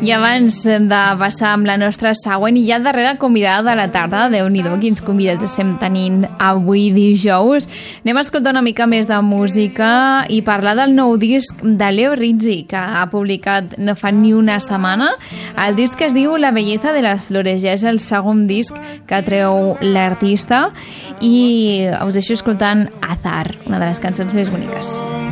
I abans de passar amb la nostra següent i ja darrera convidada de la tarda, Déu-n'hi-do, quins convidats estem tenint avui dijous, anem a escoltar una mica més de música i parlar del nou disc de Leo Rizzi, que ha publicat no fa ni una setmana. El disc es diu La belleza de las flores, ja és el segon disc que treu l'artista i us deixo escoltant Azar, una de les cançons més boniques.